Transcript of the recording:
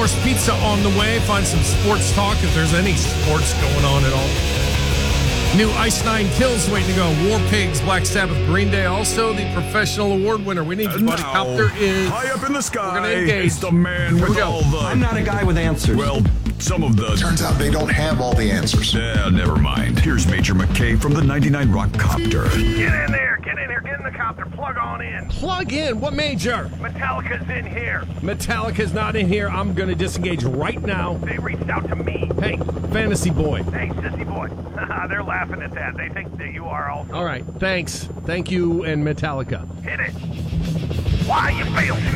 Course Pizza on the way. Find some sports talk if there's any sports going on at all. New Ice Nine Kills waiting to go. War Pigs, Black Sabbath, Green Day. Also, the professional award winner. We need you, buddy. Copter is high up in the sky. We're going to engage. It's the man with all the... I'm not a guy with answers. Well, some of the... Turns out they don't have all the answers. Yeah, never mind. Here's Major McKay from the 99 Rock Copter. Get in there. Get in the copter. Plug on in. Plug in. What major? Metallica's in here. Metallica's not in here. I'm going to disengage right now. They reached out to me. Hey, Fantasy Boy. Hey, Sissy Boy. They're laughing at that. They think that you are also. All right, thanks. Thank you and Metallica. Hit it. Why you fail?